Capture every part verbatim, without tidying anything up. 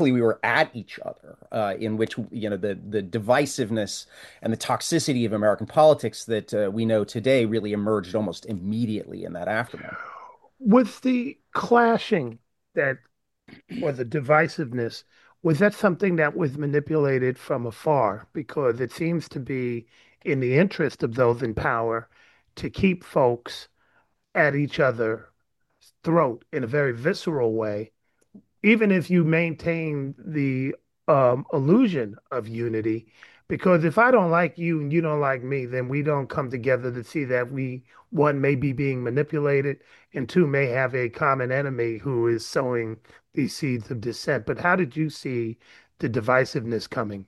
politically we were at each other, uh, in which, you know, the the divisiveness and the toxicity of American politics that uh, we know today really emerged almost immediately in that aftermath. Was the clashing that, or the divisiveness, was that something that was manipulated from afar? Because it seems to be in the interest of those in power to keep folks at each other's throat in a very visceral way, even if you maintain the um, illusion of unity. Because if I don't like you and you don't like me, then we don't come together to see that we, one, may be being manipulated, and two, may have a common enemy who is sowing these seeds of dissent. But how did you see the divisiveness coming?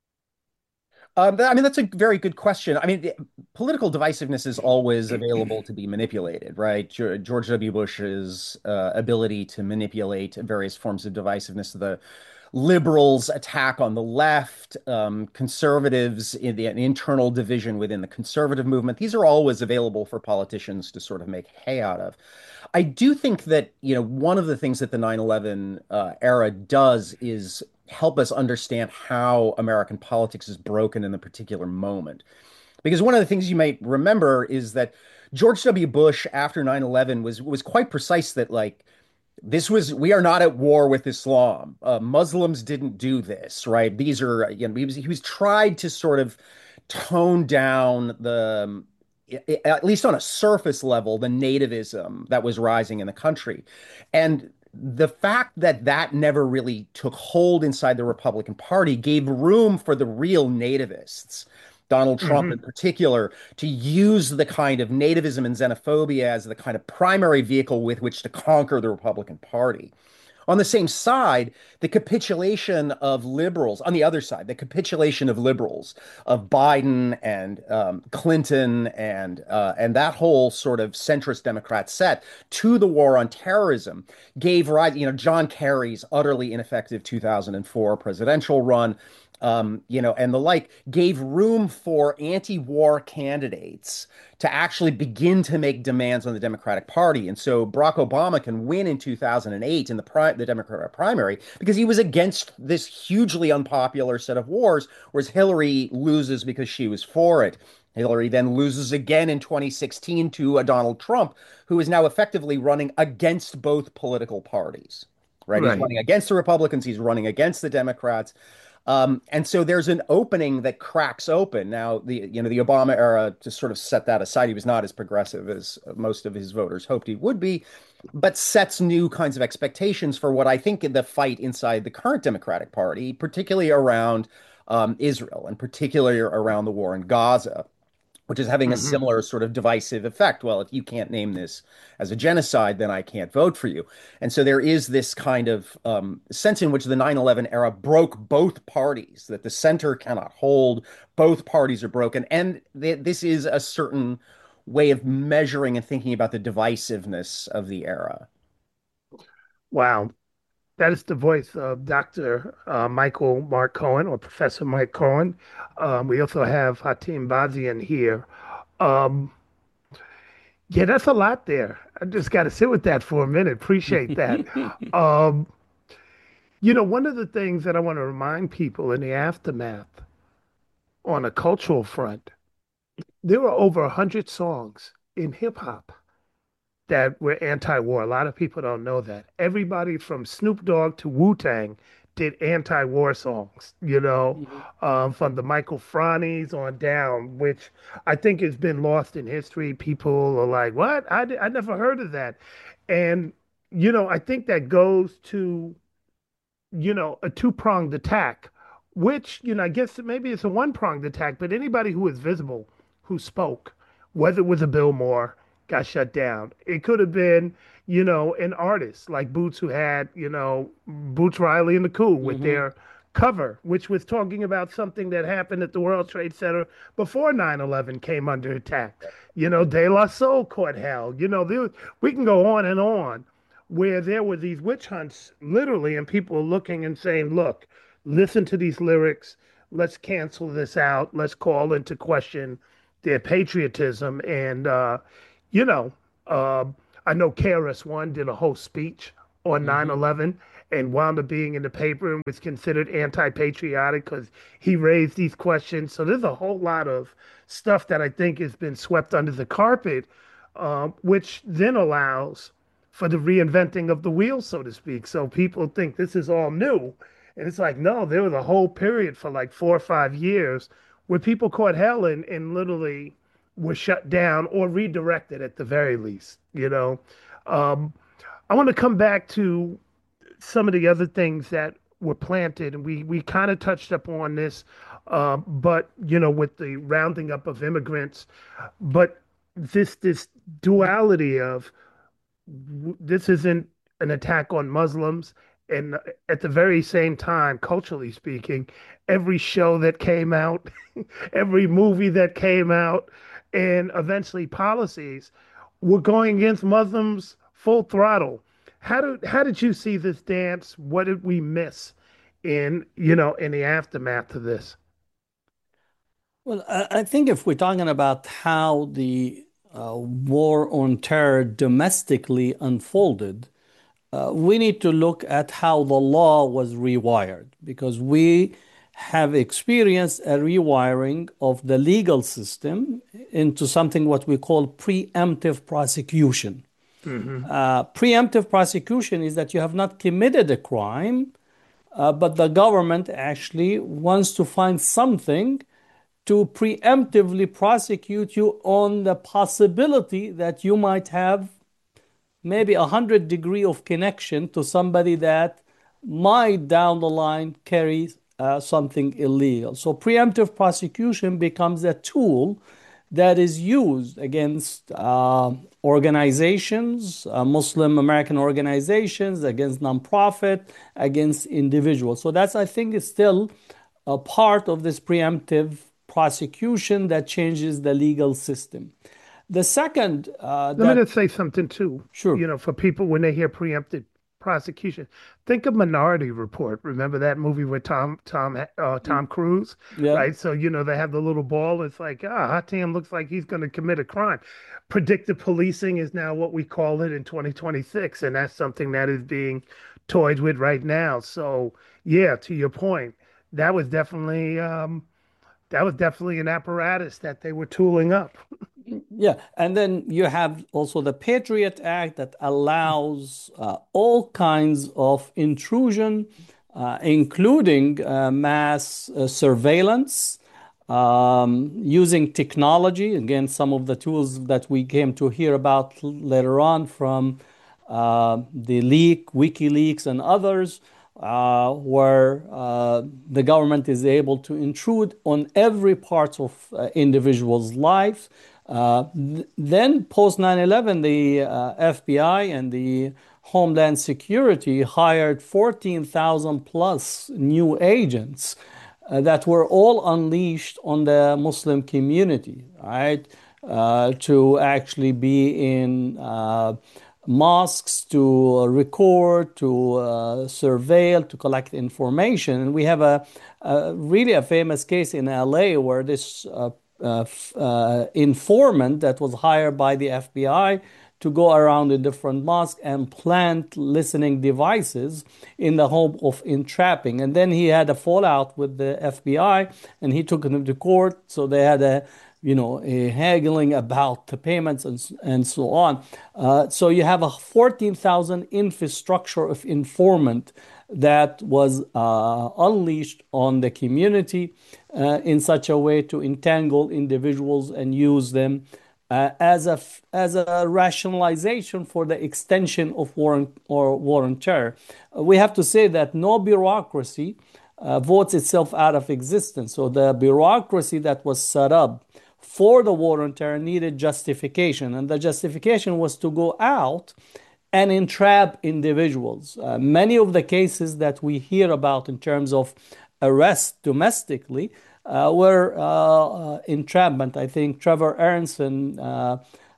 Um, that- I mean, that's a very good question. I mean, the- political divisiveness is always available to be manipulated, right? Ge- George W. Bush's uh, ability to manipulate various forms of divisiveness, the liberals' attack on the left, um, conservatives in the an internal division within the conservative movement. These are always available for politicians to sort of make hay out of. I do think that, you know, one of the things that the nine eleven uh, era does is help us understand how American politics is broken in the particular moment. Because one of the things you might remember is that George W. Bush after nine eleven was was quite precise that, like, this was, we are not at war with Islam. Uh, Muslims didn't do this, right? These are, you know, he was he was tried to sort of tone down the, um, at least on a surface level, the nativism that was rising in the country. And the fact that that never really took hold inside the Republican Party gave room for the real nativists, Donald Trump in Hmm. particular, to use the kind of nativism and xenophobia as the kind of primary vehicle with which to conquer the Republican Party. On the same side, the capitulation of liberals, on the other side, the capitulation of liberals, of Biden and um, Clinton and uh, and that whole sort of centrist Democrat set to the war on terrorism gave rise, you know, John Kerry's utterly ineffective two thousand four presidential run, um, you know, and the like, gave room for anti-war candidates to actually begin to make demands on the Democratic Party. And so Barack Obama can win in two thousand eight in the pri the Democratic primary because he was against this hugely unpopular set of wars, whereas Hillary loses because she was for it. Hillary then loses again in twenty sixteen to a Donald Trump, who is now effectively running against both political parties. Right? He's Right. running against the Republicans, he's running against the Democrats. Um, and so there's an opening that cracks open. Now, the you know the Obama era, to sort of set that aside, he was not as progressive as most of his voters hoped he would be, but sets new kinds of expectations for what I think the fight inside the current Democratic Party, particularly around um, Israel and particularly around the war in Gaza, which is having a Hmm. similar sort of divisive effect. Well, if you can't name this as a genocide, then I can't vote for you. And so there is this kind of um, sense in which the nine eleven era broke both parties, that the center cannot hold, both parties are broken. And th this is a certain way of measuring and thinking about the divisiveness of the era. Wow. That is the voice of Doctor Uh, Michael Mark Cohen, or Professor Mike Cohen. Um, we also have Hatim Bazian here. Um, yeah, that's a lot there. I just got to sit with that for a minute. Appreciate that. Um, you know, one of the things that I want to remind people in the aftermath on a cultural front, there were over a hundred songs in hip hop that were anti-war. A lot of people don't know that. Everybody from Snoop Dogg to Wu-Tang did anti-war songs, you know, Mhm. um, from the Michael Frannis on down, which I think has been lost in history. People are like, what? I, I never heard of that. And, you know, I think that goes to, you know, a two-pronged attack, which, you know, I guess maybe it's a one-pronged attack, but anybody who was visible, who spoke, whether it was a Bill Moore, got shut down. It could have been, you know, an artist like Boots, who had, you know, Boots Riley and the Coup with Mhm. their cover, which was talking about something that happened at the World Trade Center before nine eleven came under attack. You know, De La Soul caught hell. You know, there, we can go on and on, where there were these witch hunts, literally, and people were looking and saying, look, listen to these lyrics. Let's cancel this out. Let's call into question their patriotism. And, uh, you know, uh, I know K R S One did a whole speech on nine Mhm. eleven, and wound up being in the paper and was considered anti-patriotic because he raised these questions. So there's a whole lot of stuff that I think has been swept under the carpet, um, which then allows for the reinventing of the wheel, so to speak. So people think this is all new. And it's like, no, there was a whole period for like four or five years where people caught hell and, and literally were shut down or redirected at the very least, you know. Um, I want to come back to some of the other things that were planted, and we we kind of touched up on this, uh, but you know, with the rounding up of immigrants, but this this duality of this isn't an attack on Muslims. And at the very same time, culturally speaking, every show that came out, every movie that came out, and eventually policies were going against Muslims full throttle. How did how did you see this dance? What did we miss in, you know, in the aftermath of this? Well, I I think if we're talking about how the uh, war on terror domestically unfolded, uh, we need to look at how the law was rewired because we have experienced a rewiring of the legal system into something what we call preemptive prosecution. Hmm. Uh, preemptive prosecution is that you have not committed a crime, uh, but the government actually wants to find something to preemptively prosecute you on the possibility that you might have maybe a hundred degree of connection to somebody that might down the line carry uh, something illegal. So preemptive prosecution becomes a tool that is used against uh, organizations, uh, Muslim American organizations, against nonprofit, against individuals. So that's, I think, is still a part of this preemptive prosecution that changes the legal system. The second, uh, Let me that just say something too, sure, you know, for people when they hear preemptive prosecution, think of Minority Report. Remember that movie with Tom Tom uh, Tom Cruise, yeah, right? So you know they have the little ball. It's like, ah, Hatem looks like he's going to commit a crime. Predictive policing is now what we call it in twenty twenty-six, and that's something that is being toyed with right now. So yeah, to your point, that was definitely um, that was definitely an apparatus that they were tooling up. yeah, and then you have also the Patriot Act that allows uh, all kinds of intrusion, uh, including uh, mass uh, surveillance, um, using technology. Again, some of the tools that we came to hear about later on from uh, the leak, WikiLeaks, and others, uh, where uh, the government is able to intrude on every part of uh, individual's life. Uh, th- then, post nine eleven, the uh, F B I and the Homeland Security hired fourteen thousand plus new agents uh, that were all unleashed on the Muslim community, right? Uh, to actually be in uh, mosques, to uh, record, to uh, surveil, to collect information. And we have a, a really a famous case in L A where this uh, uh, uh, informant that was hired by the F B I to go around in different mosques and plant listening devices in the hope of entrapping. And then he had a fallout with the F B I and he took him to court. So they had a you know, a haggling about the payments and, and so on. Uh, so you have a fourteen thousand infrastructure of informant that was uh, unleashed on the community uh, in such a way to entangle individuals and use them uh, as a as a rationalization for the extension of war on, or war on terror. Uh, we have to say that no bureaucracy uh, votes itself out of existence. So the bureaucracy that was set up for the war on terror needed justification, and the justification was to go out and entrap individuals. Uh, many of the cases that we hear about in terms of arrest domestically uh, were uh, uh, entrapment. I think Trevor Aronson, uh,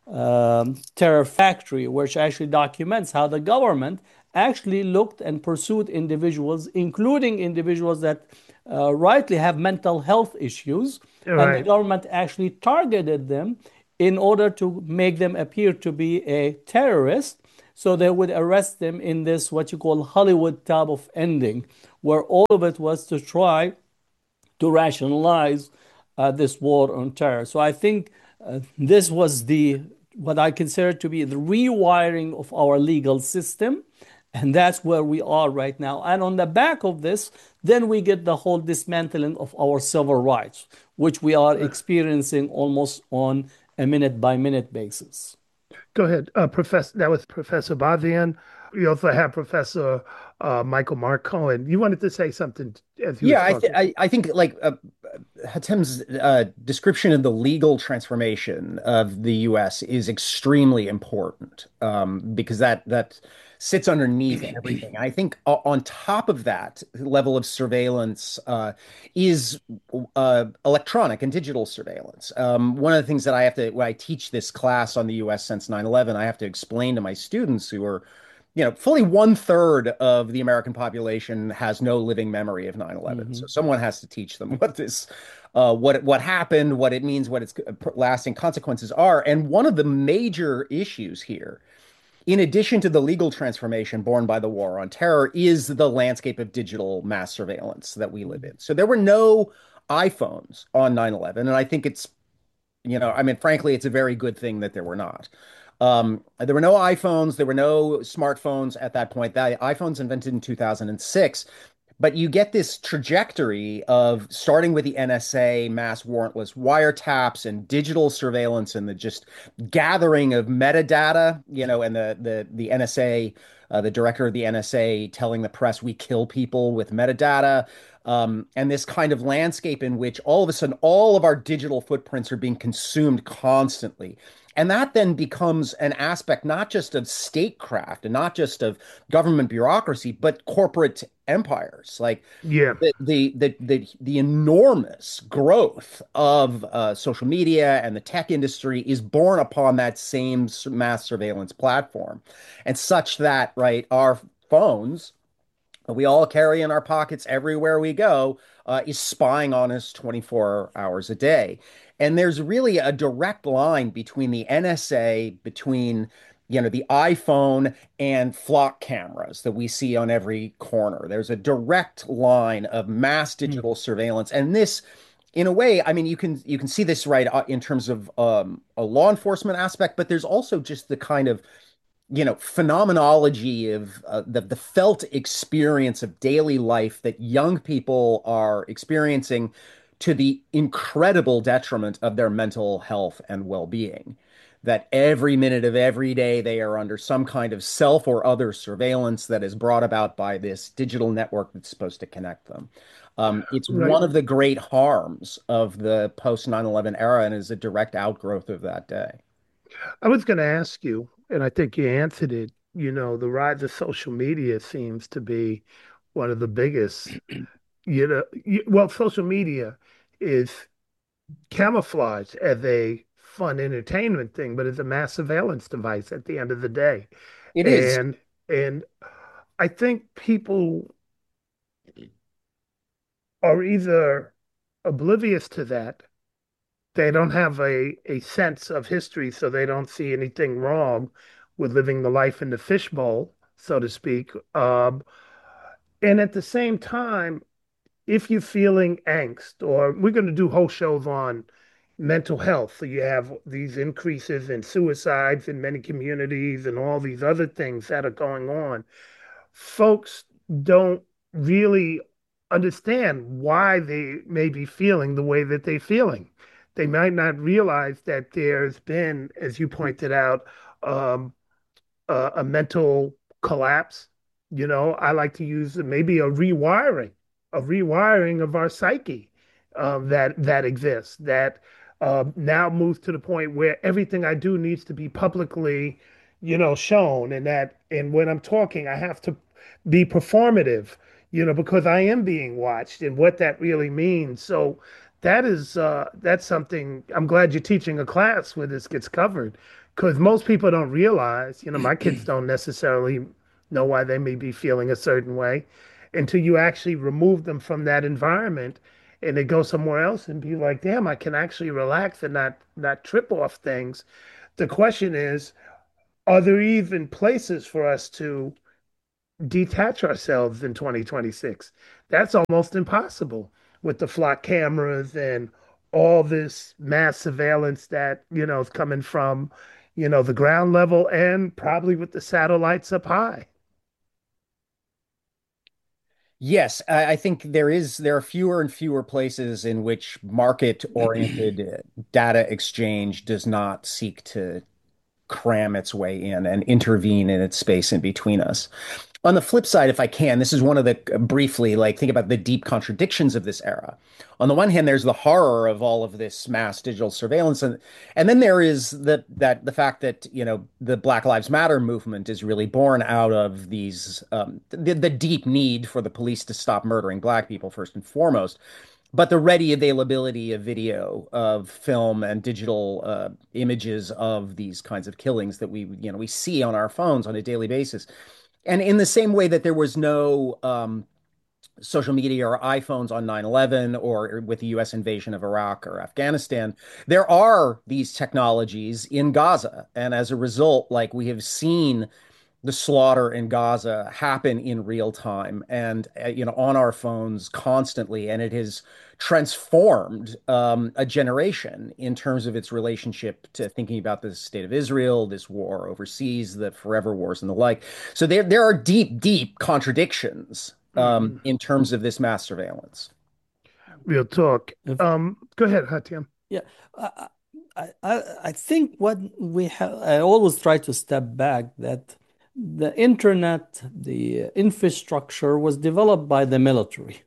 uh, Terror Factory, which actually documents how the government actually looked and pursued individuals, including individuals that uh, rightly have mental health issues, and the Right. government actually targeted them in order to make them appear to be a terrorist So they would arrest them in this what you call Hollywood type of ending, where all of it was to try to rationalize uh, this war on terror. So I think uh, this was the what I consider to be the rewiring of our legal system. And that's where we are right now. And on the back of this, then we get the whole dismantling of our civil rights, which we are experiencing almost on a minute by minute basis. Go ahead, uh, Professor. That was Professor Bavian. We also have Professor uh, Michael Mark Cohen. You wanted to say something as he was Yeah, I, th talking. I I think like uh, Hatem's uh, description of the legal transformation of the U S is extremely important um, because that that sits underneath everything. I think o- on top of that level of surveillance uh, is uh, electronic and digital surveillance. Um, one of the things that I have to, when I teach this class on the U S since nine eleven, I have to explain to my students who are you know, fully one third of the American population has no living memory of nine eleven. So Mhm. someone has to teach them what this, uh, what what happened, what it means, what its lasting consequences are. And one of the major issues here, in addition to the legal transformation born by the war on terror, is the landscape of digital mass surveillance that we live in. So there were no iPhones on nine eleven, and I think it's you know, I mean, frankly, it's a very good thing that there were not. Um, there were no iPhones, there were no smartphones at that point. The iPhone's invented in two thousand six, but you get this trajectory of starting with the N S A, mass warrantless wiretaps and digital surveillance and the just gathering of metadata, you know, and the the the N S A, uh, the director of the N S A telling the press we kill people with metadata. Um, and this kind of landscape in which all of a sudden all of our digital footprints are being consumed constantly. And that then becomes an aspect not just of statecraft and not just of government bureaucracy, but corporate empires. Like Yeah, the the the the, the enormous growth of uh, social media and the tech industry is born upon that same mass surveillance platform, and such that right our phones we all carry in our pockets everywhere we go uh, is spying on us twenty-four hours a day. And there's really a direct line between the N S A, between you know the iPhone and flock cameras that we see on every corner. There's a direct line of mass digital surveillance, and this in a way, I mean, you can you can see this right uh, in terms of um, a law enforcement aspect, but there's also just the kind of you know, phenomenology of uh, the the felt experience of daily life that young people are experiencing to the incredible detriment of their mental health and well-being. That every minute of every day they are under some kind of self or other surveillance that is brought about by this digital network that's supposed to connect them. Um, it's right. one of the great harms of the post nine eleven era and is a direct outgrowth of that day. I was going to ask you, and I think you answered it. You know, the rise of social media seems to be one of the biggest. You know, you, well, social media is camouflaged as a fun entertainment thing, but it's a mass surveillance device at the end of the day. It is. And and I think people are either oblivious to that, they don't have a, a sense of history, so they don't see anything wrong with living the life in the fishbowl, so to speak. Um, and at the same time, if you're feeling angst, or we're going to do whole shows on mental health, so you have these increases in suicides in many communities and all these other things that are going on, folks don't really understand why they may be feeling the way that they're feeling. They might not realize that there's been, as you pointed out, um, a, a mental collapse. You know, I like to use maybe a rewiring, a rewiring of our psyche um, that that exists. That uh, now moves to the point where everything I do needs to be publicly, you know, shown, and that, and when I'm talking, I have to be performative, you know, because I am being watched, and what that really means. So that is uh, that's something. I'm glad you're teaching a class where this gets covered because most people don't realize, you know, my kids don't necessarily know why they may be feeling a certain way until you actually remove them from that environment and they go somewhere else and be like, damn, I can actually relax and not not trip off things. The question is, are there even places for us to detach ourselves in twenty twenty-six? That's almost impossible with the flock cameras and all this mass surveillance that, you know, is coming from, you know, the ground level and probably with the satellites up high. Yes, I, I think there is there are fewer and fewer places in which market-oriented uh, data exchange does not seek to cram its way in and intervene in its space in between us. On the flip side, if I can, this is one of the briefly like think about the deep contradictions of this era. On the one hand, there's the horror of all of this mass digital surveillance, and and then there is the that the fact that you know the Black Lives Matter movement is really born out of these um, the, the deep need for the police to stop murdering black people first and foremost, but the ready availability of video, of film and digital uh, images of these kinds of killings that we, you know, we see on our phones on a daily basis. And in the same way that there was no um, social media or iPhones on nine eleven or with the U S invasion of Iraq or Afghanistan, there are these technologies in Gaza. And as a result, like we have seen the slaughter in Gaza happen in real time and uh, you know on our phones constantly, and it has transformed um, a generation in terms of its relationship to thinking about the state of Israel, this war overseas, the forever wars and the like. So there there are deep, deep contradictions um, Mhm. in terms of this mass surveillance. Real talk. If, Um, go ahead, Hatim. yeah, I, I, I I think what we have, I always try to step back that the internet, the infrastructure was developed by the military.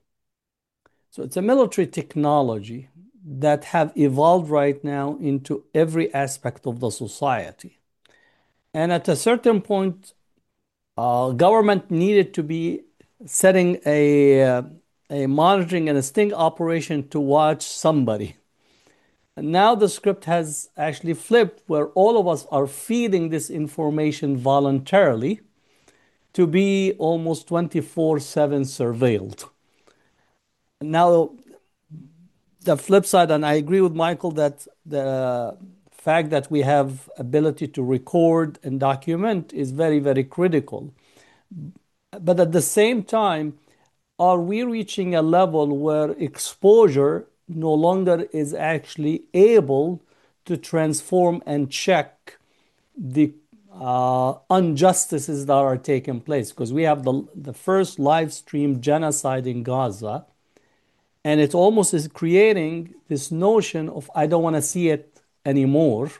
So it's a military technology that have evolved right now into every aspect of the society. And at a certain point, uh, government needed to be setting a uh, a monitoring and a sting operation to watch somebody. And now the script has actually flipped, where all of us are feeding this information voluntarily to be almost twenty-four seven surveilled. Now, the flip side, and I agree with Michael that the fact that we have ability to record and document is very, very critical. But at the same time, are we reaching a level where exposure no longer is actually able to transform and check the uh, injustices that are taking place? Because we have the, the first live stream genocide in Gaza, and it almost is creating this notion of I don't want to see it anymore,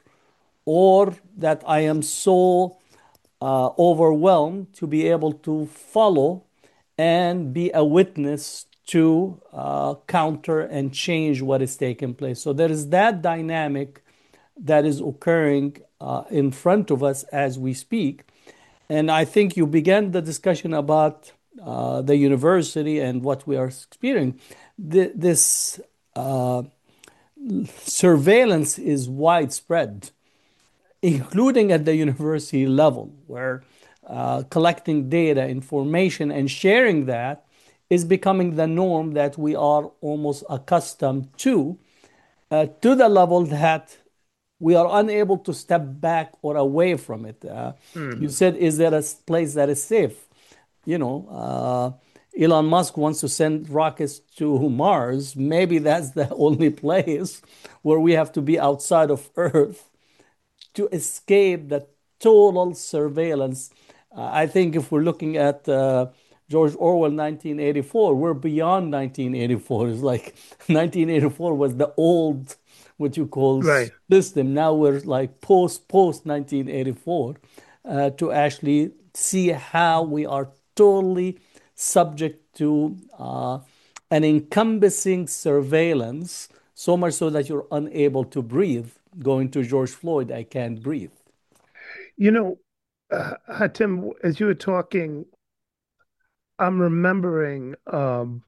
or that I am so uh, overwhelmed to be able to follow and be a witness to uh, counter and change what is taking place. So there is that dynamic that is occurring uh, in front of us as we speak. And I think you began the discussion about uh, the university and what we are experiencing. Th- this uh, surveillance is widespread, including at the university level, where uh, collecting data, information, and sharing that is becoming the norm that we are almost accustomed to, uh, to the level that we are unable to step back or away from it. Uh, you Mhm. said, is there a place that is safe? You know, uh, Elon Musk wants to send rockets to Mars. Maybe that's the only place where we have to be outside of Earth to escape the total surveillance. Uh, I think if we're looking at uh, George Orwell nineteen eighty-four, we're beyond nineteen eighty-four. It's like nineteen eighty-four was the old, what you call Right. system. Now we're like post post nineteen eighty-four uh, to actually see how we are totally subject to uh, an encompassing surveillance, so much so that you're unable to breathe. Going to George Floyd, I can't breathe. You know, uh, Hatim, as you were talking, I'm remembering um,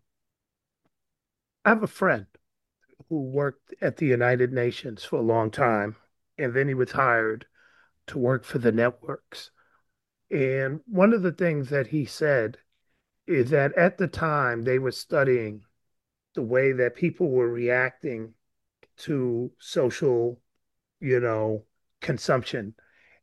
I have a friend who worked at the United Nations for a long time, and then he was hired to work for the networks. And one of the things that he said is that at the time they were studying the way that people were reacting to social, you know, consumption.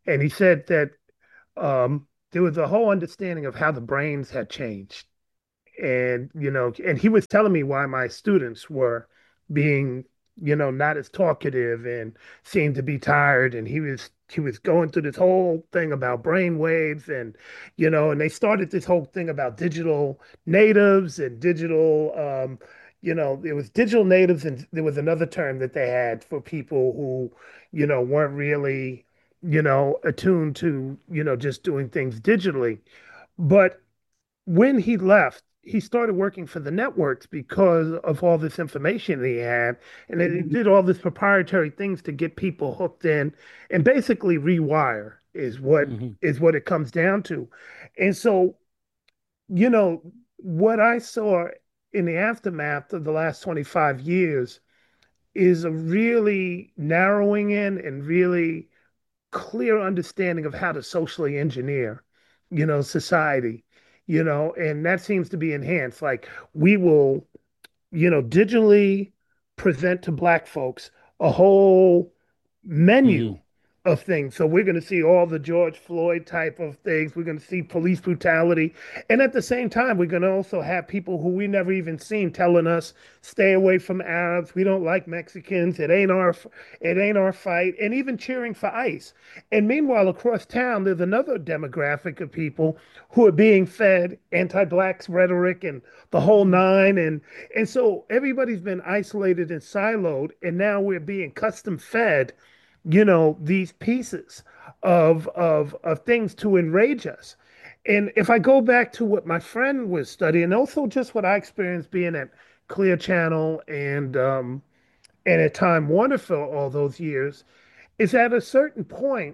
And he said that um, there was a whole understanding of how the brains had changed. And, you know, and he was telling me why my students were being, you know, not as talkative and seemed to be tired. And he was he was going through this whole thing about brain waves and, you know, and they started this whole thing about digital natives and digital um, you know, it was digital natives, and there was another term that they had for people who, you know, weren't really, you know, attuned to, you know, just doing things digitally. But when he left, he started working for the networks because of all this information he had, and he did all this proprietary things to get people hooked in and basically rewire is what Mhm. is what it comes down to. And so, you know, what I saw in the aftermath of the last twenty-five years is a really narrowing in and really clear understanding of how to socially engineer, you know, society, you know, and that seems to be enhanced. Like we will, you know, digitally present to black folks a whole menu Mhm. of things. So we're going to see all the George Floyd type of things. We're going to see police brutality. And at the same time, we're going to also have people who we never even seen telling us, stay away from Arabs. We don't like Mexicans. It ain't our it ain't our fight. And even cheering for ICE. And meanwhile, across town, there's another demographic of people who are being fed anti-black rhetoric and the whole nine. And and so everybody's been isolated and siloed, and now we're being custom fed, you know, these pieces of of of things to enrage us. And if I go back to what my friend was studying, also just what I experienced being at Clear Channel and um, and at Time Warner for all those years, is at a certain point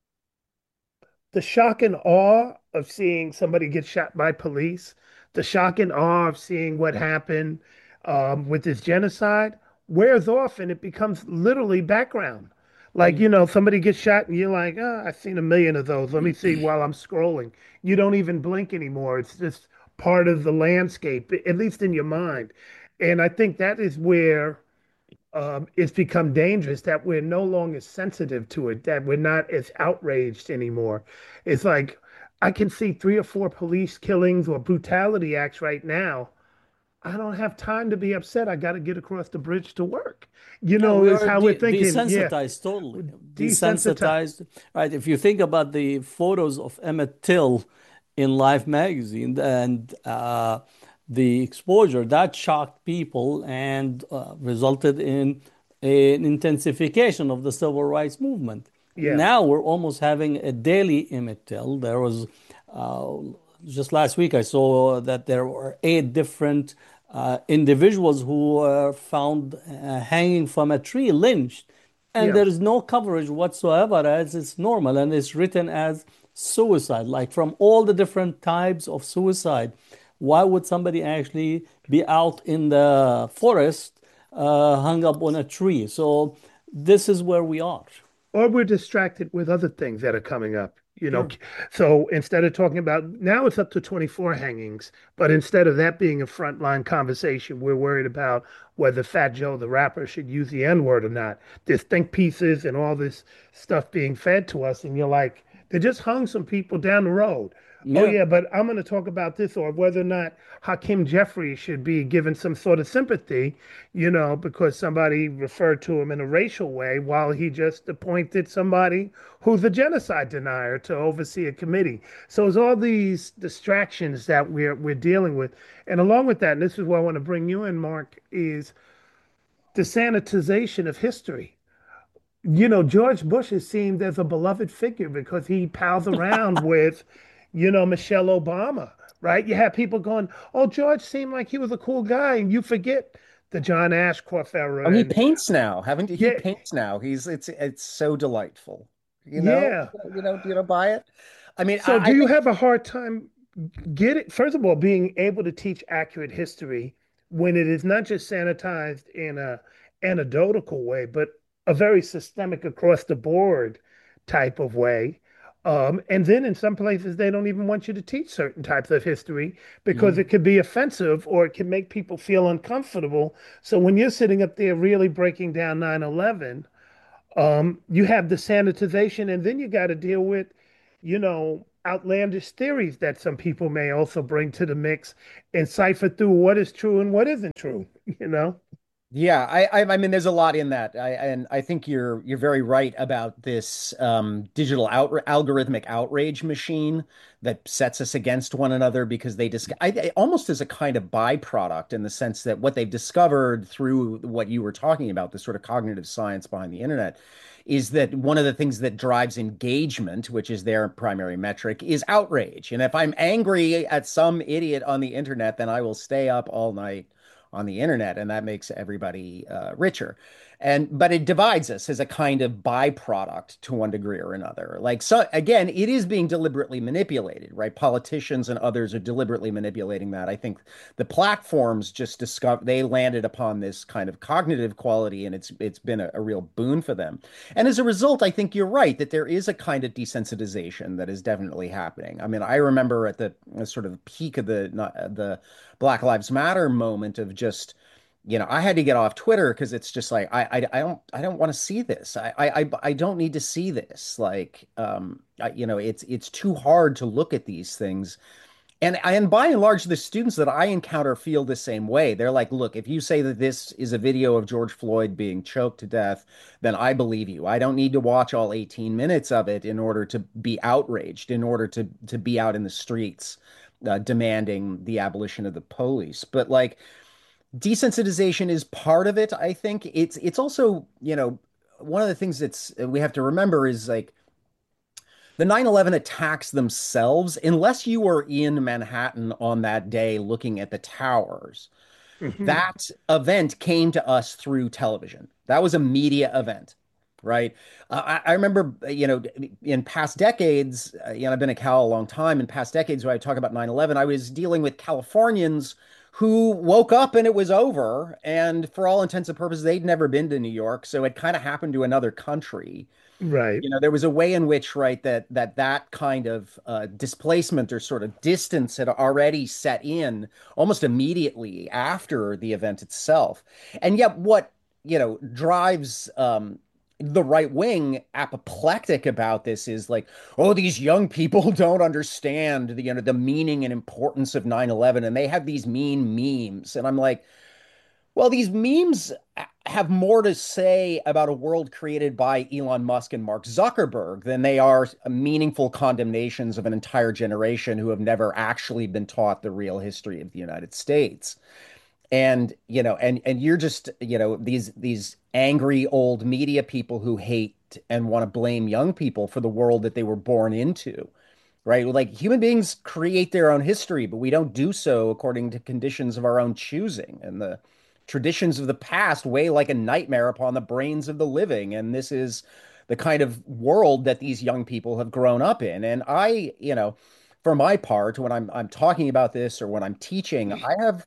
the shock and awe of seeing somebody get shot by police, the shock and awe of seeing what happened um, with this genocide wears off and it becomes literally background. Like, Mhm. you know, somebody gets shot and you're like, oh, I've seen a million of those. Let me see while I'm scrolling. You don't even blink anymore. It's just part of the landscape, at least in your mind. And I think that is where um, it's become dangerous that we're no longer sensitive to it, that we're not as outraged anymore. It's like I can see three or four police killings or brutality acts right now. I don't have time to be upset. I got to get across the bridge to work. You Yeah, know, we is are how we're de thinking. Yeah, desensitized totally. desensitized. Desensitized, right? If you think about the photos of Emmett Till in Life magazine and uh, the exposure, that shocked people and uh, resulted in an intensification of the civil rights movement. Yeah, Now we're almost having a daily Emmett Till. There was uh, just last week I saw that there were eight different uh, individuals who were found uh, hanging from a tree, lynched, and yeah. there is no coverage whatsoever as it's normal and it's written as suicide, like from all the different types of suicide. Why would somebody actually be out in the forest, uh, hung up on a tree? So this is where we are. Or we're distracted with other things that are coming up. You know, Yeah. so instead of talking about now it's up to twenty-four hangings, but instead of that being a frontline conversation, we're worried about whether Fat Joe the rapper should use the N-word or not. There's think pieces and all this stuff being fed to us, and you're like, they just hung some people down the road. Oh Yeah. yeah, but I'm going to talk about this, or whether or not Hakeem Jeffrey should be given some sort of sympathy, you know, because somebody referred to him in a racial way while he just appointed somebody who's a genocide denier to oversee a committee. So it's all these distractions that we're we're dealing with. And along with that, and this is where I want to bring you in, Mark, is the sanitization of history. You know, George Bush is seen as a beloved figure because he pals around with, you know, Michelle Obama, right? You have people going, "Oh, George seemed like he was a cool guy," and you forget the John Ashcroft Oh, era he and paints now, haven't he? He yeah, paints now. He's it's it's so delightful. You know, yeah. you know, you know, buy it. I mean, So I, I do you think have a hard time get it? First of all, being able to teach accurate history when it is not just sanitized in a anecdotal way, but a very systemic across the board type of way. Um, and then in some places, they don't even want you to teach certain types of history because Mhm. it could be offensive or it can make people feel uncomfortable. So when you're sitting up there really breaking down nine eleven, Um, you have the sanitization, and then you got to deal with, you know, outlandish theories that some people may also bring to the mix and cipher through what is true and what isn't true, you know? Yeah, I, I, I mean, there's a lot in that, I, and I think you're you're very right about this um, digital out algorithmic outrage machine that sets us against one another because they just, I, I- almost as a kind of byproduct in the sense that what they've discovered through what you were talking about, the sort of cognitive science behind the internet, is that one of the things that drives engagement, which is their primary metric, is outrage. And if I'm angry at some idiot on the internet, then I will stay up all night on the internet, and that makes everybody uh, richer. And but it divides us as a kind of byproduct to one degree or another. Like so, again, it is being deliberately manipulated, right? Politicians and others are deliberately manipulating that. I think the platforms just discovered they landed upon this kind of cognitive quality, and it's it's been a, a real boon for them. And as a result, I think you're right that there is a kind of desensitization that is definitely happening. I mean, I remember at the uh, sort of peak of the the Black Lives Matter moment of just, you know, I had to get off Twitter because it's just like I, I I don't I don't want to see this. I I I don't need to see this. Like um I, you know, it's it's too hard to look at these things. And and by and large, the students that I encounter feel the same way. They're like, look, if you say that this is a video of George Floyd being choked to death, then I believe you. I don't need to watch all eighteen minutes of it in order to be outraged, in order to to be out in the streets uh, demanding the abolition of the police. But like desensitization is part of it, I think. It's it's also, you know, one of the things that's we have to remember is like the nine eleven attacks themselves, unless you were in Manhattan on that day looking at the towers, Hmm. that event came to us through television. That was a media event, right? Uh, I, I remember, you know, in past decades, uh, you know, I've been a Cal a long time. In past decades, when I talk about nine eleven, I was dealing with Californians who woke up and it was over. And for all intents and purposes, they'd never been to New York. So it kind of happened to another country. Right. You know, there was a way in which, right, that that that kind of uh, displacement or sort of distance had already set in almost immediately after the event itself. And yet, what, you know, drives um, the right wing apoplectic about this is like, oh, these young people don't understand the, you know, the meaning and importance of nine eleven, and they have these mean memes. And I'm like, well, these memes have more to say about a world created by Elon Musk and Mark Zuckerberg than they are meaningful condemnations of an entire generation who have never actually been taught the real history of the United States. And, you know, and and you're just, you know, these these angry old media people who hate and want to blame young people for the world that they were born into, right? Like human beings create their own history, but we don't do so according to conditions of our own choosing. And the traditions of the past weigh like a nightmare upon the brains of the living. And this is the kind of world that these young people have grown up in. And I, you know, for my part, when I'm I'm talking about this or when I'm teaching, I have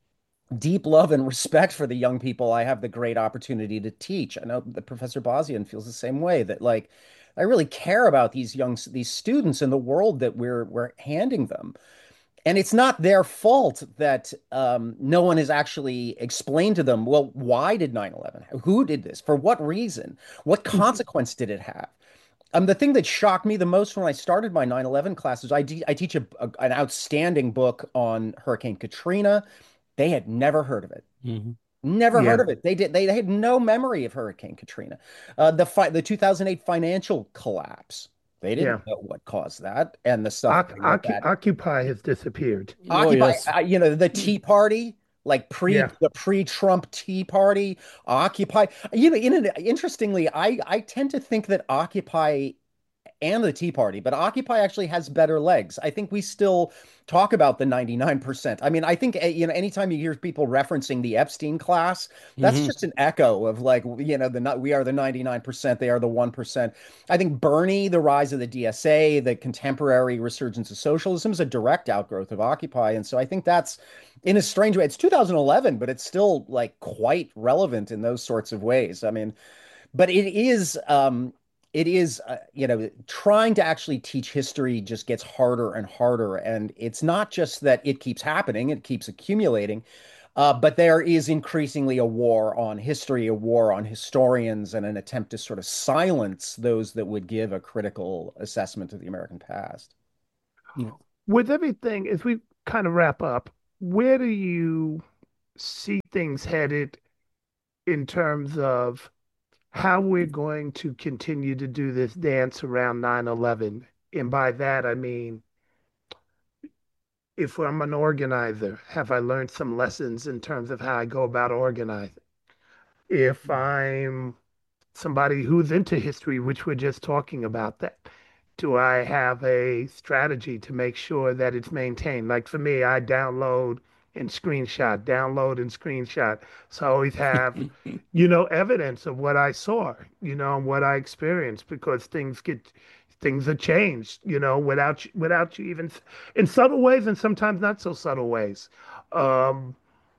deep love and respect for the young people I have the great opportunity to teach. I know that Professor Bozian feels the same way, that like I really care about these young these students and the world that we're we're handing them. And it's not their fault that um, no one has actually explained to them, well, why did nine eleven? Who did this? For what reason? What consequence did it have? Um, the thing that shocked me the most when I started my nine eleven classes, I, de I teach a, a, an outstanding book on Hurricane Katrina. They had never heard of it. Mhm. Never heard Yeah. of it. They did. They, they had no memory of Hurricane Katrina. Uh, the fi the two thousand eight financial collapse. They Yeah. didn't know what caused that and the Oc suffering that Oc that Occupy has disappeared. Oh, Occupy. yes. Uh, you know, the Tea Party, like pre Yeah. the pre-Trump Tea Party, Occupy. You know, in an, interestingly, I I tend to think that Occupy and the Tea Party, but Occupy actually has better legs. I think we still talk about the ninety-nine percent. I mean, I think, eh, you know, anytime you hear people referencing the Epstein class, that's Mhm. just an echo of like, you know, the not we are the ninety-nine percent, they are the one percent. I think Bernie, the rise of the D S A, the contemporary resurgence of socialism is a direct outgrowth of Occupy. And so I think that's in a strange way. It's two thousand eleven, but it's still like quite relevant in those sorts of ways. I mean, but it is um it is uh, you know, trying to actually teach history just gets harder and harder, and it's not just that it keeps happening, it keeps accumulating. Uh, but there is increasingly a war on history, a war on historians, and an attempt to sort of silence those that would give a critical assessment of the American past. Yeah. With everything, as we kind of wrap up, where do you see things headed in terms of how we're going to continue to do this dance around nine eleven? And by that, I mean, if I'm an organizer, have I learned some lessons in terms of how I go about organizing? If I'm somebody who's into history, which we're just talking about that, do I have a strategy to make sure that it's maintained? Like for me, I download and screenshot, download and screenshot. So I always have, you know, evidence of what I saw, you know, and what I experienced because things get things are changed, you know, without you- without you even in subtle ways and sometimes not so subtle ways. Um,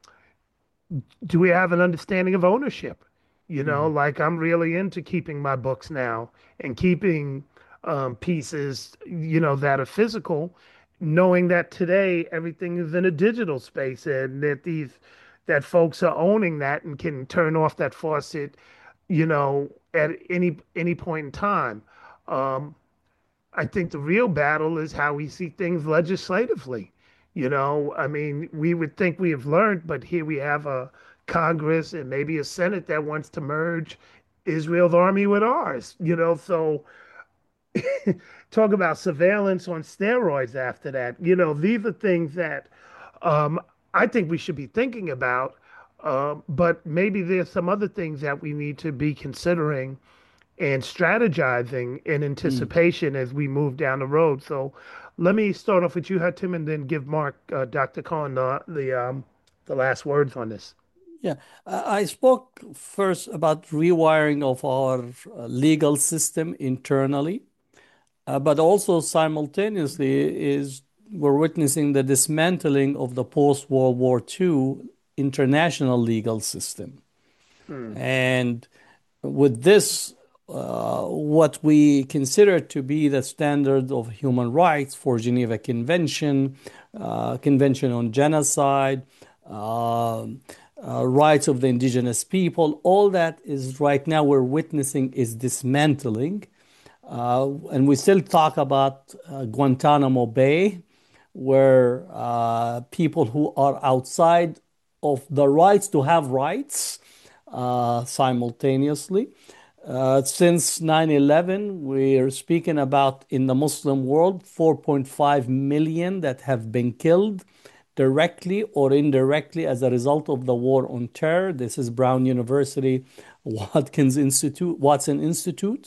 do we have an understanding of ownership? You know, Mhm. like I'm really into keeping my books now and keeping um, pieces, you know, that are physical, knowing that today everything is in a digital space and that these that folks are owning that and can turn off that faucet, you know, at any any point in time. Um, I think the real battle is how we see things legislatively. You know, I mean, we would think we have learned, but here we have a Congress and maybe a Senate that wants to merge Israel's army with ours, you know, so talk about surveillance on steroids after that. You know, these are things that um, I think we should be thinking about, uh, but maybe there's some other things that we need to be considering and strategizing in Mm. anticipation as we move down the road. So let me start off with you, Hatim, and then give Mark, uh, doctor Khan, the the, um, the last words on this. Yeah, I I spoke first about rewiring of our uh, legal system internally, uh, but also simultaneously is we're witnessing the dismantling of the post-World War two international legal system. Hmm. And with this, uh, what we consider to be the standard of human rights for Geneva Convention, uh, Convention on Genocide, uh, uh, rights of the indigenous people, all that is right now we're witnessing is dismantling. Uh, and we still talk about uh, Guantanamo Bay, where uh, people who are outside of the rights to have rights uh, simultaneously. Uh, since nine eleven, we're speaking about in the Muslim world four point five million that have been killed directly or indirectly as a result of the war on terror. This is Brown University, Watkins Institute, Watson Institute.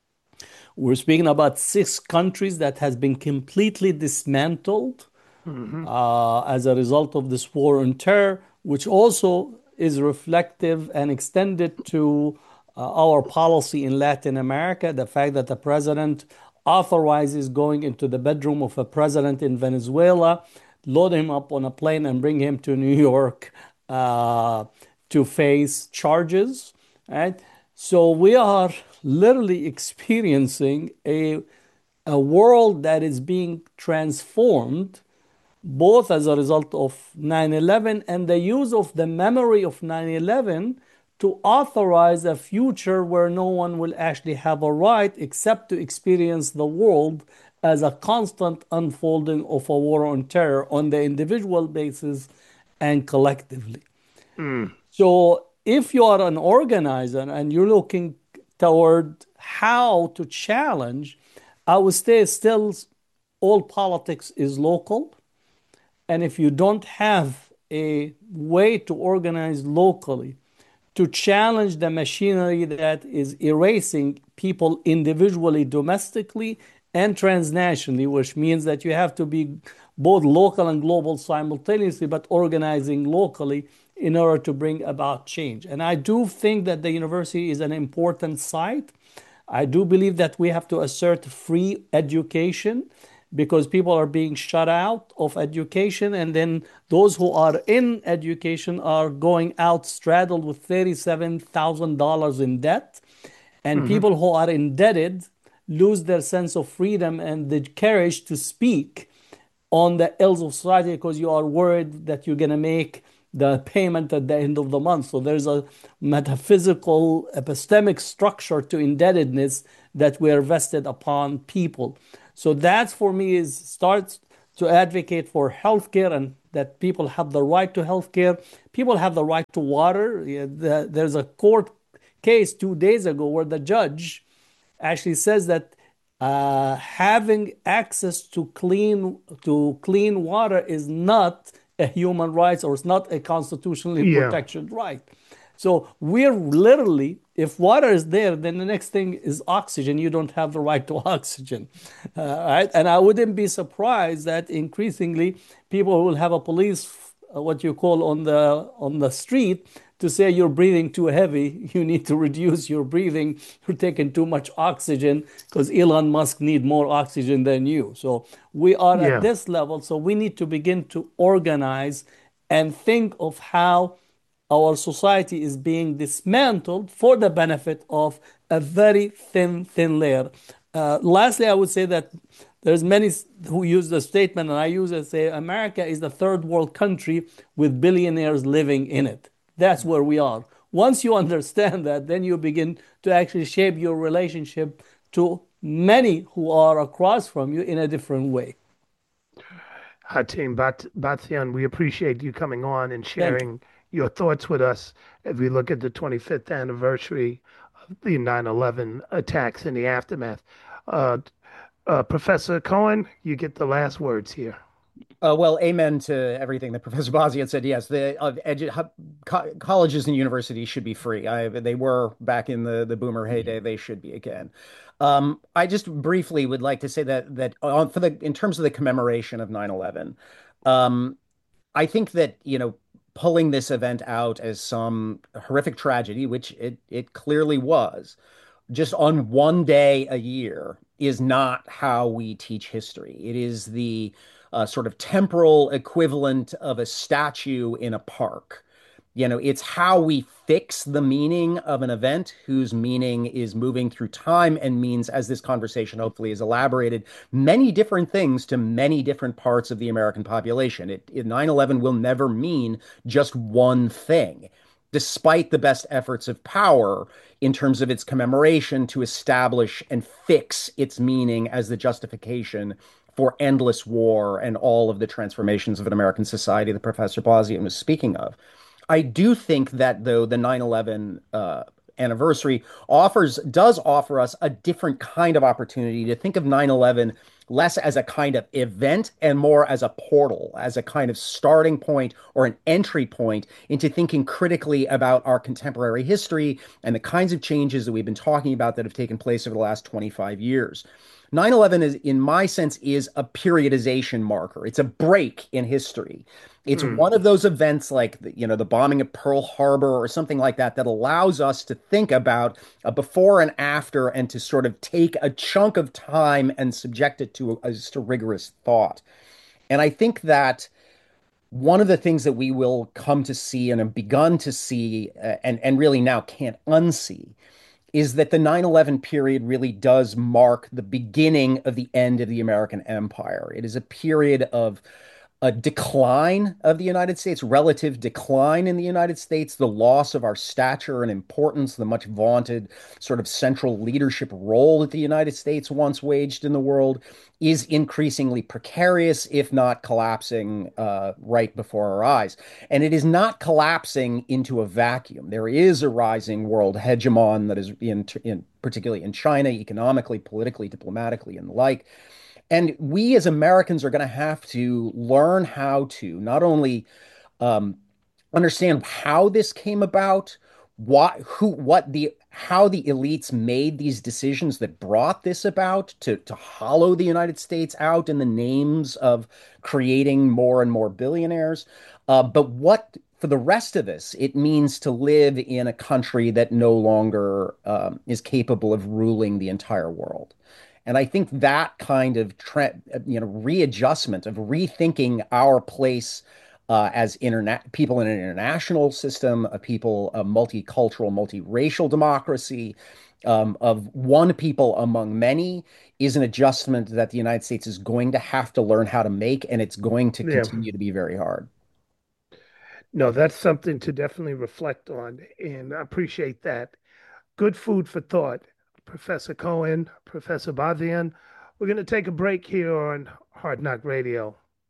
We're speaking about six countries that has been completely dismantled Hmm. uh, as a result of this war on terror, which also is reflective and extended to uh, our policy in Latin America. The fact that the president authorizes going into the bedroom of a president in Venezuela, load him up on a plane, and bring him to New York uh, to face charges. Right? So we are literally experiencing a a world that is being transformed both as a result of nine eleven and the use of the memory of nine eleven to authorize a future where no one will actually have a right except to experience the world as a constant unfolding of a war on terror on the individual basis and collectively. Hmm. So, if you are an organizer and you're looking toward how to challenge, I would say still all politics is local. And if you don't have a way to organize locally to challenge the machinery that is erasing people individually, domestically, and transnationally, which means that you have to be both local and global simultaneously, but organizing locally in order to bring about change. And I do think that the university is an important site. I do believe that we have to assert free education because people are being shut out of education, and then those who are in education are going out straddled with thirty-seven thousand dollars in debt, and Hmm. people who are indebted lose their sense of freedom and the courage to speak on the ills of society because you are worried that you're going to make the payment at the end of the month. So there's a metaphysical, epistemic structure to indebtedness that we are vested upon people. So that for me is starts to advocate for healthcare and that people have the right to healthcare. People have the right to water. Yeah, the- there's a court case two days ago where the judge actually says that uh, having access to clean to clean water is not a human right or it's not a constitutionally Yeah. protected right. So we're literally, if water is there, then the next thing is oxygen. You don't have the right to oxygen, uh, right? And I wouldn't be surprised that increasingly people will have a police, uh, what you call on the on the street, to say you're breathing too heavy. You need to reduce your breathing. You're taking too much oxygen because Elon Musk need more oxygen than you. So we are at Yeah. this level. So we need to begin to organize and think of how our society is being dismantled for the benefit of a very thin, thin layer. Uh, lastly, I would say that there's many who use the statement, and I use it, say America is the third world country with billionaires living in it. That's where we are. Once you understand that, then you begin to actually shape your relationship to many who are across from you in a different way. Hatim Bat Bathian, we appreciate you coming on and Thank you. sharing your thoughts with us as we look at the twenty-fifth anniversary of the nine eleven attacks and the aftermath. Uh, uh, Professor Cohen, you get the last words here. Uh, well, amen to everything that Professor Bossie said. Yes, the uh, edu co colleges and universities should be free. I, they were back in the the boomer heyday. They should be again. Um, I just briefly would like to say that that on, for the in terms of the commemoration of nine eleven, um, I think that, you know, pulling this event out as some horrific tragedy, which it it clearly was, just on one day a year is not how we teach history. It is the uh, sort of temporal equivalent of a statue in a park. You know, it's how we fix the meaning of an event whose meaning is moving through time and means, as this conversation hopefully is elaborated, many different things to many different parts of the American population. It, it nine eleven will never mean just one thing, despite the best efforts of power in terms of its commemoration to establish and fix its meaning as the justification for endless war and all of the transformations of an American society that Professor Bosien was speaking of. I do think that, though, the nine eleven uh, anniversary offers does offer us a different kind of opportunity to think of nine eleven less as a kind of event and more as a portal, as a kind of starting point or an entry point into thinking critically about our contemporary history and the kinds of changes that we've been talking about that have taken place over the last twenty-five years. nine eleven is, in my sense, is a periodization marker. It's a break in history. It's Mm, one of those events like, the, you know, the bombing of Pearl Harbor or something like that that allows us to think about a before and after and to sort of take a chunk of time and subject it to a, just a rigorous thought. And I think that one of the things that we will come to see and have begun to see uh, and, and really now can't unsee is that the nine eleven period really does mark the beginning of the end of the American empire. It is a period of a decline of the United States, relative decline in the United States, the loss of our stature and importance, the much vaunted sort of central leadership role that the United States once waged in the world is increasingly precarious, if not collapsing uh, right before our eyes. And it is not collapsing into a vacuum. There is a rising world hegemon that is in, in particularly in China, economically, politically, diplomatically, and the like. And we as Americans are going to have to learn how to not only um, understand how this came about, what, who, what the, how the elites made these decisions that brought this about to, to hollow the United States out in the names of creating more and more billionaires, uh, but what for the rest of us it means to live in a country that no longer um, is capable of ruling the entire world. And I think that kind of tre- you know readjustment of rethinking our place uh, as interna- people in an international system, a people, a multicultural, multiracial democracy, um, of one people among many, is an adjustment that the United States is going to have to learn how to make, and it's going to yeah. continue to be very hard. No, that's something to definitely reflect on, and I appreciate that. Good food for thought. Professor Cohen, Professor Bazian. We're going to take a break here on Hard Knock Radio.